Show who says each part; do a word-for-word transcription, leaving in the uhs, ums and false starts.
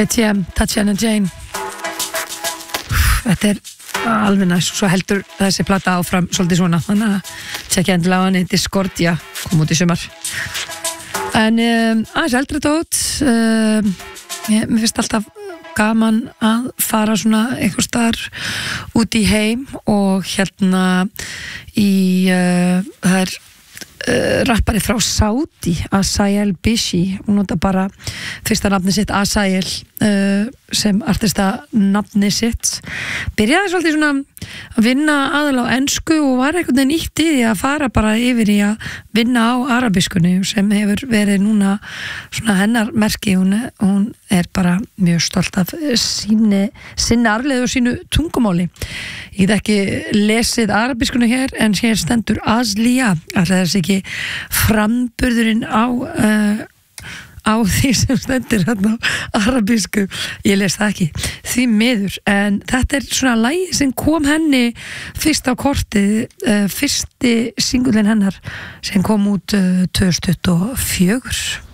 Speaker 1: K T M, Tatjana Jane. Þetta er alveg næst, svo heldur þessi plata áfram svolítið svona, þannig að tjekkja endilega á henni Discordia, kom út í sumar. En um, aðeins eldri dót, um, ég, mér finnst alltaf gaman að fara svona einhvers staðar út í heim og hérna í, uh, það er Uh, rappari frá Saudi, Asael Bishi, hún nota bara fyrsta nafni sitt Asael uh, sem artista nafni sitt, byrjaði svolítið svona að vinna aðal á ensku og var einhvern veginn ítt í því að fara bara yfir í að vinna á arabiskunni sem hefur verið núna svona hennar merki, hún, hún er bara mjög stolt af síni, sinni arfleði og sínu tungumáli. Ég get ekki lesið arabiskunni hér en hér stendur Azlia, að það er ekki framburðurinn á uh, á því sem stendur hérna á arabísku, ég les það ekki því miður, en þetta er svona lagi sem kom henni fyrst á kortið, uh, fyrsti singullinn hennar sem kom út uh, tvö þúsund tuttugu og fjögur.